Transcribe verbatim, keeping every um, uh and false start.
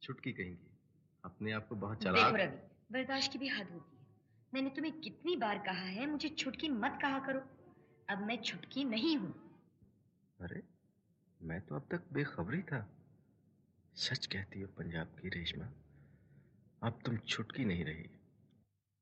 छुटकी कहेंगी। अपने आप को बहुत देखो चालाक। रवि, बर्दाश्त की भी हद होती है। मैंने तुम्हें कितनी बार कहा है मुझे छुटकी मत कहा करो। अब मैं छुटकी नहीं हूं। अरे, मैं तो अब तक बेखबर ही था। सच कहती हो पंजाब की रेशमा, अब तुम छुटकी नहीं रही।